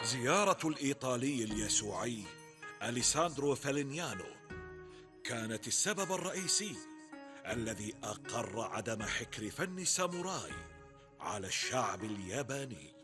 زيارة الإيطالي اليسوعي أليساندرو فالينيانو كانت السبب الرئيسي الذي أقر عدم حكر فن الساموراي على الشعب الياباني.